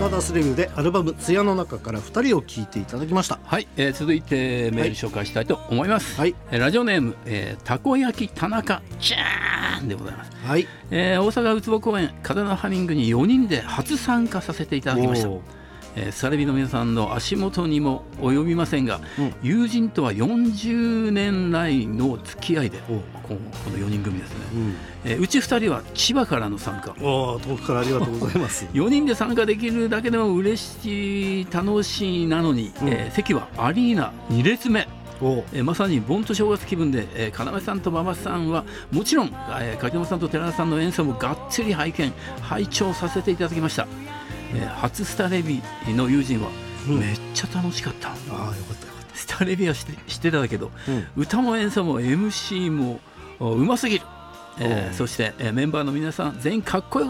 マダースレビューでアルバムツヤの中から2人を聴いていただきました。 はい、続いてメール紹介したいと思います、 はい、 ラジオネーム、たこ焼き田中ちゃーんでございます、 はい、 大阪ウツボ公演風のハミングに4人で初参加させていただきました。スタレビの皆さんの足元にも及びませんが、友人とは40年来の付き合いで、この4人組ですね、うち2人は千葉からの参加。 遠くからありがとうございます 4人で参加できるだけでも嬉しい楽しいなのに、席はアリーナ2列目。まさに盆と正月気分で、要さんと馬場さんはもちろん、柿沼さんと寺田さんの演奏もがっつり拝聴させていただきました。初スタレビの友人は、めっちゃ楽しかった。よかったよかった。スタレビはしてたけど、歌も演奏も MC もうますぎる。そして、メンバーの皆さん全員かっこよ